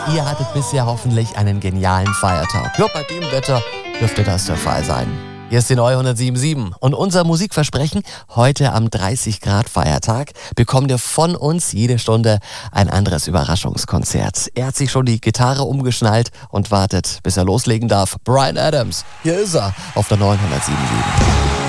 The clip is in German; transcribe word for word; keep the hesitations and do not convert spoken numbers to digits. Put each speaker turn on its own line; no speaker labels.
ihr hattet bisher hoffentlich einen genialen Feiertag. Ja, bei dem Wetter dürfte das der Fall sein. Hier ist die neue hundertsieben Komma sieben und unser Musikversprechen, heute am dreißig Grad Feiertag bekommt ihr von uns jede Stunde ein anderes Überraschungskonzert. Er hat sich schon die Gitarre umgeschnallt und wartet, bis er loslegen darf. Bryan Adams, hier ist er auf der neuen hundertsieben Komma sieben.